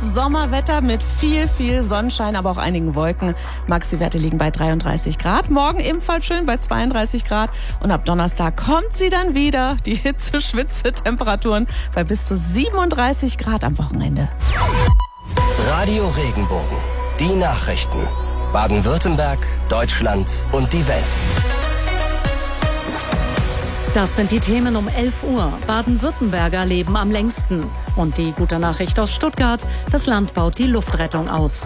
Sommerwetter mit viel Sonnenschein, aber auch einigen Wolken. Maxi-Werte liegen bei 33 Grad. Morgen ebenfalls schön bei 32 Grad. Und ab Donnerstag kommt sie dann wieder. Die Hitze-Schwitze-Temperaturen bei bis zu 37 Grad am Wochenende. Radio Regenbogen. Die Nachrichten. Baden-Württemberg, Deutschland und die Welt. Das sind die Themen um 11 Uhr. Baden-Württemberger leben am längsten. Und die gute Nachricht aus Stuttgart: Das Land baut die Luftrettung aus.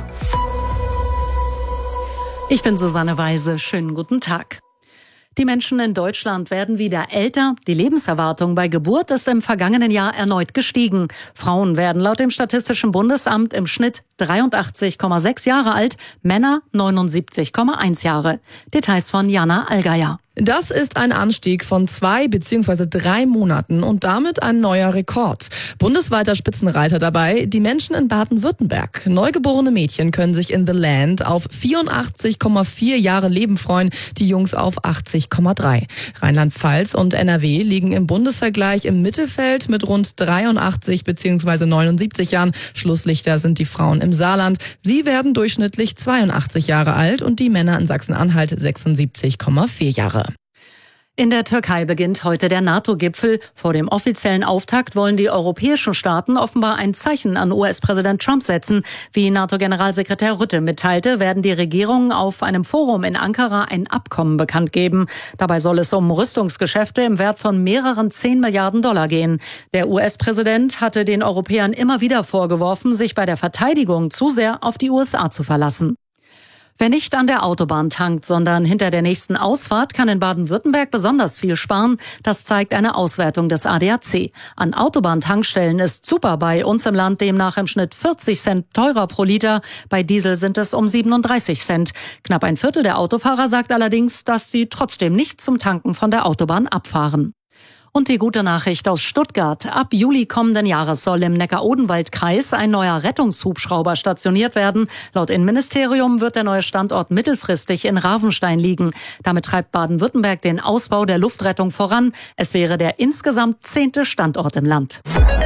Ich bin Susanne Weise. Schönen guten Tag. Die Menschen in Deutschland werden wieder älter. Die Lebenserwartung bei Geburt ist im vergangenen Jahr erneut gestiegen. Frauen werden laut dem Statistischen Bundesamt im Schnitt 83,6 Jahre alt, Männer 79,1 Jahre. Details von Jana Allgeier. Das ist ein Anstieg von 2 bzw. 3 Monaten und damit ein neuer Rekord. Bundesweiter Spitzenreiter dabei die Menschen in Baden-Württemberg. Neugeborene Mädchen können sich in The Land auf 84,4 Jahre Leben freuen, die Jungs auf 80,3. Rheinland-Pfalz und NRW liegen im Bundesvergleich im Mittelfeld mit rund 83 bzw. 79 Jahren. Schlusslichter sind die Frauen im Saarland. Sie werden durchschnittlich 82 Jahre alt und die Männer in Sachsen-Anhalt 76,4 Jahre. In der Türkei beginnt heute der NATO-Gipfel. Vor dem offiziellen Auftakt wollen die europäischen Staaten offenbar ein Zeichen an US-Präsident Trump setzen. Wie NATO-Generalsekretär Rutte mitteilte, werden die Regierungen auf einem Forum in Ankara ein Abkommen bekannt geben. Dabei soll es um Rüstungsgeschäfte im Wert von mehreren 10 Milliarden Dollar gehen. Der US-Präsident hatte den Europäern immer wieder vorgeworfen, sich bei der Verteidigung zu sehr auf die USA zu verlassen. Wer nicht an der Autobahn tankt, sondern hinter der nächsten Ausfahrt, kann in Baden-Württemberg besonders viel sparen. Das zeigt eine Auswertung des ADAC. An Autobahntankstellen ist super bei uns im Land demnach im Schnitt 40 Cent teurer pro Liter. Bei Diesel sind es um 37 Cent. Knapp ein Viertel der Autofahrer sagt allerdings, dass sie trotzdem nicht zum Tanken von der Autobahn abfahren. Und die gute Nachricht aus Stuttgart: Ab Juli kommenden Jahres soll im Neckar-Odenwald-Kreis ein neuer Rettungshubschrauber stationiert werden. Laut Innenministerium wird der neue Standort mittelfristig in Ravenstein liegen. Damit treibt Baden-Württemberg den Ausbau der Luftrettung voran. Es wäre der insgesamt 10. Standort im Land.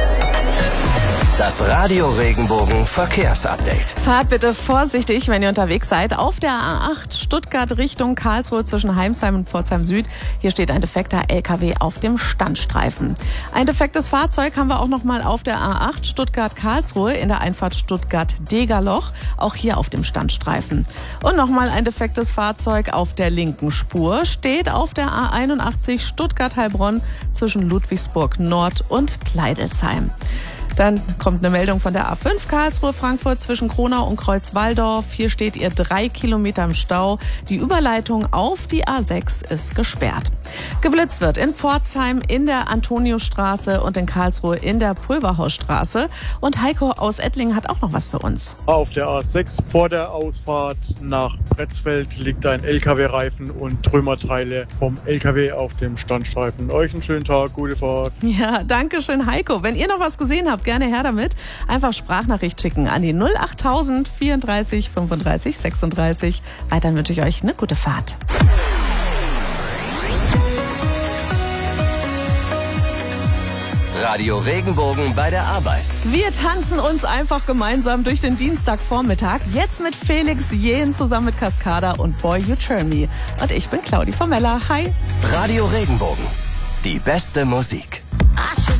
Das Radio Regenbogen Verkehrsupdate. Fahrt bitte vorsichtig, wenn ihr unterwegs seid. Auf der A8 Stuttgart Richtung Karlsruhe zwischen Heimsheim und Pforzheim Süd. Hier steht ein defekter LKW auf dem Standstreifen. Ein defektes Fahrzeug haben wir auch noch mal auf der A8 Stuttgart-Karlsruhe in der Einfahrt Stuttgart-Degerloch. Auch hier auf dem Standstreifen. Und noch mal ein defektes Fahrzeug auf der linken Spur. Steht auf der A81 Stuttgart-Heilbronn zwischen Ludwigsburg Nord und Pleidelsheim. Dann kommt eine Meldung von der A5 Karlsruhe-Frankfurt zwischen Kronau und Kreuzwaldorf. Hier steht ihr 3 Kilometer im Stau. Die Überleitung auf die A6 ist gesperrt. Geblitzt wird in Pforzheim in der Antoniusstraße und in Karlsruhe in der Pulverhausstraße. Und Heiko aus Ettlingen hat auch noch was für uns. Auf der A6 vor der Ausfahrt nach Pretzfeld liegt ein LKW-Reifen und Trümmerteile vom LKW auf dem Standstreifen. Euch einen schönen Tag, gute Fahrt. Ja, danke schön, Heiko. Wenn ihr noch was gesehen habt, gerne her damit. Einfach Sprachnachricht schicken an die 08000 34 35 36. Weiterhin wünsche ich euch eine gute Fahrt. Radio Regenbogen bei der Arbeit. Wir tanzen uns einfach gemeinsam durch den Dienstagvormittag. Jetzt mit Felix Jähn zusammen mit Cascada und Boy You Turn Me. Und ich bin Claudi Formella. Hi. Radio Regenbogen. Die beste Musik.